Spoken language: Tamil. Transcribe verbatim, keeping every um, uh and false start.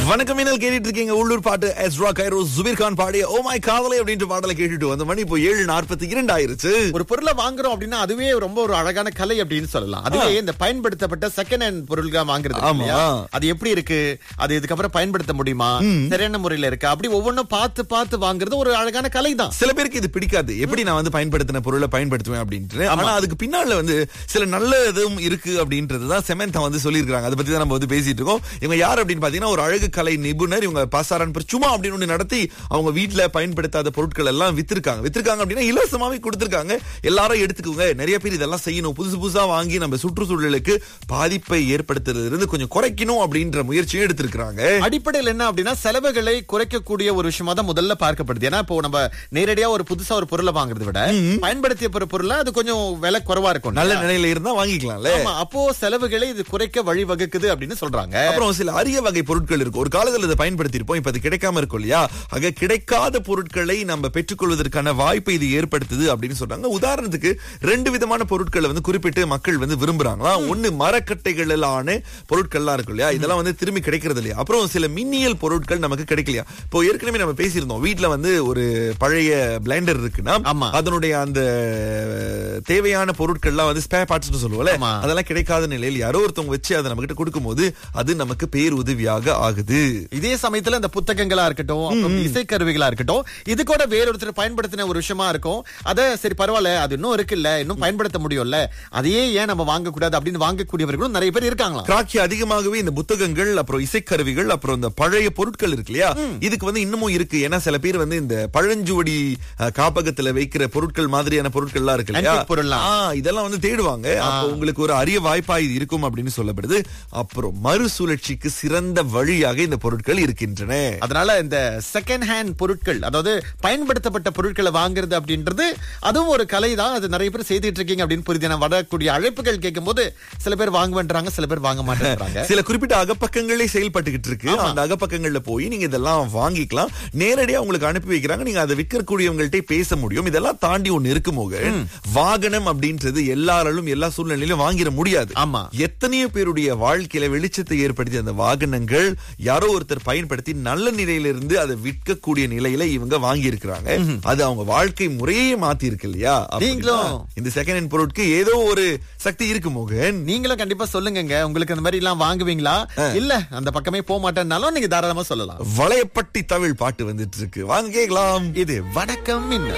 வணக்கம் மீனல் கேட்டுட்டு இருக்கீங்க உள்ளூர் பாட்டு எஸ்ரா கைரோ ஜுபீர் கான் பாடிய ஓ மை காதலை அப்படின்ற பாடலை கேட்டுட்டு வந்த மணி இப்போ ஏழு நாற்பத்தி இரண்டு ஆயிருச்சு. ஒரு பொருளை வாங்குறோம் அப்படின்னா அதுவே ரொம்ப ஒரு அழகான கலை அப்படின்னு சொல்லலாம். அதுவே இந்த பயன்படுத்தப்பட்ட செகண்ட் ஹேண்ட் பொருள்கள் வாங்குறது இருக்கு இல்லையா? அது எப்படி இருக்கு, அது இதுக்கப்புறம் பயன்படுத்த முடியுமா, சரியான முறையில இருக்கு, அப்படி ஒவ்வொன்றும் பார்த்து பார்த்து வாங்குறது ஒரு அழகான கலை தான். சில பேருக்கு இது பிடிக்காது, எப்படி நான் வந்து பயன்படுத்தின பொருளை பயன்படுத்துவேன் அப்படின்ட்டு. ஆனா அதுக்கு பின்னால வந்து சில நல்ல இதுவும் இருக்கு அப்படின்றதுதான் செமந்தா வந்து சொல்லியிருக்காங்க. அதை பத்தி தான் நம்ம வந்து பேசிட்டு இருக்கோம். இவங்க யார் அப்படின்னு பாத்தீங்கன்னா ஒரு அழகு கலை நிபுணர். இவங்க பாசாரன் சும்மா அப்படின்னு ஒண்ணு நடத்தி அவங்க வீட்டுல பயன்படுத்தாத பொருட்கள் எல்லாம் வித்திருக்காங்க. வித்திருக்காங்க அப்படின்னா இலவசமாவே கொடுத்திருக்காங்க. எல்லாரும் எடுத்துக்கோங்க. நிறைய பேர் இதெல்லாம் செய்யணும். புதுசு புதுசா வாங்கி நம்ம சுற்றுச்சூழலுக்கு பாதிப்பை ஏற்படுத்துறதுல இருந்து கொஞ்சம் குறைக்கணும் அப்படின்ற முயற்சியும் எடுத்திருக்காங்க. அடிப்படையில் என்ன அப்படின்னா செலவுகளை குறைக்கக்கூடிய ஒரு விஷயமா தான் முதல்ல பார்க்கப்படுது. ஏன்னா இப்போ நம்ம நேரடியா ஒரு புதுசா ஒரு பொருளை வாங்குறதை விட பயன்படுத்திய பொருளை அது கொஞ்சம் விலை குறைவா இருக்கும். நல்ல நிலையில இருந்தா வாங்கிக்கலாம்ல. அப்போ செலவுகளை இது குறைக்க வழிவகுக்குது அப்படின்னு சொல்றாங்க. அப்புறம் சில அரிய வகை பொருட்கள் இருக்கு. ஒரு காலத்துல இதை பயன்படுத்தி இருப்போம், இப்ப அது கிடைக்காம இருக்கும் இல்லையா? ஆக கிடைக்காத பொருட்களை நம்ம பெற்றுக்கொள்வதற்கான வாய்ப்பை இது ஏற்படுத்துது அப்படின்னு சொல்றாங்க. உதாரணத்துக்கு ரெண்டு விதமான பொருட்களை வந்து குறிப்பிட்டு மக்கள் வந்து விரும்புறாங்களா. ஒண்ணு மரக்கட்டைகளான பொருட்கள்லாம் இருக்கும் இல்லையா? இதெல்லாம் வந்து திரும்பி கிடைக்கிறது இல்லையா? அப்புறம் சில மின்னியல் பொருட்கள் நமக்கு கிடைக்கலையா? இப்போ ஏற்கனவே நம்ம பேசியிருந்தோம், வீட்டுல வந்து ஒரு பழைய பிளெண்டர் இருக்குன்னா அதனுடைய அந்த தேவையான பொருட்கள்லாம் வந்து ஸ்பேர் பார்ட்ஸ் சொல்லுவோம்ல, அதெல்லாம் கிடைக்காத நிலையில் யாரோ ஒருத்தவங்க வச்சு அதை நம்ம கிட்ட கொடுக்கும் போது அது நமக்கு பேர் உதவியாக ஆகுது. இதே சமயத்துல இந்த புத்தகங்களா இருக்கட்டும், இசைக்கருவிகளா இருக்கட்டும், இது கூட வேறொருத்தர் பயன்படுத்தின ஒரு விஷயமா இருக்கும். அத சரி பரவாயில்ல, அது இன்னும் இருக்குல்ல, இன்னும் பயன்படுத்த முடியும்ல, அதையே ஏன் நம்ம வாங்க கூடாது அப்படின்னு வாங்கக்கூடியவர்களும் நிறைய பேர் இருக்காங்களா. கிராக்கி அதிகமாகவே இந்த புத்தகங்கள், அப்புறம் இசைக்கருவிகள், அப்புறம் இந்த பழைய பொருட்கள் இருக்கு இல்லையா, இதுக்கு வந்து இன்னமும் இருக்கு. ஏன்னா சில பேர் வந்து இந்த பழஞ்சுவடி காப்பகத்துல வைக்கிற பொருட்கள் மாதிரியான பொருட்கள்லாம் இருக்கு இல்லையா, இதெல்லாம் வந்து தேடுவாங்க. அப்ப உங்களுக்கு ஒரு அரிய வாய்ப்பா இது இருக்கும் அப்படின்னு சொல்லப்படுது. அப்புறம் மறுசுழற்சிக்கு சிறந்த வழியாக இந்த பொருட்கள் இருக்கின்றன. அதனால இந்த செகண்ட் ஹேண்ட் பொருட்கள், அதாவது பயன்படுத்தப்பட்ட பொருட்களை வாங்குறது அப்படின்றது அதுவும் ஒரு கலை தான். அது நிறைய பேர் செய்துட்டு இருக்கீங்க அப்படின்னு புரியுது. நான் வரக்கூடிய அழைப்புகள் கேட்கும் போது சில பேர் வாங்குவேன்றாங்க, சில பேர் வாங்க மாட்டேங்கிறாங்க. சில குறிப்பிட்ட அகப்பக்கங்களே செயல்பட்டுக்கிட்டு இருக்கு. அந்த அகப்பக்கங்கள்ல போய் நீங்க இதெல்லாம் வாங்கிக்கலாம். நேரடியா உங்களுக்கு அனுப்பி வைக்கிறாங்க. நீங்க அதை விற்கக்கூடியவங்கள்ட்ட பேச முடியும். இதெல்லாம் தாண்டி ஒண்ணு இருக்குமோக, வாகனம் அப்படின்றது எல்லாராலும் எல்லா சூழ்நிலையிலும் வாங்கிட முடியாது. ஆமா, எத்தனையோ பேருடைய வாழ்க்கையில வெளிச்சத்தை ஏற்படுத்தி அந்த வாகனங்கள் யாரோ ஒருத்தர் பயன்படுத்தி நல்ல நிலையிலிருந்து அதை விற்கக்கூடிய நிலையில இவங்க வாங்கி இருக்கிறாங்க. அது அவங்க வாழ்க்கை முறையே மாத்தி இருக்கு இல்லையா? நீங்களும் இந்த செகண்ட் ஹேண்ட் பொருட்களுக்கு ஏதோ ஒரு சக்தி இருக்கு மோகன். நீங்களும் கண்டிப்பா சொல்லுங்க. உங்களுக்கு அந்த மாதிரி எல்லாம் வாங்குவீங்களா? இல்ல அந்த பக்கமே போக மாட்டேன்னாலும் நீங்க தாராளமா சொல்லலாம். வளையப்பட்டி தமிழ் பாட்டு வந்துட்டு இருக்கு, வாங்க கேட்கலாம். இது வணக்கம்.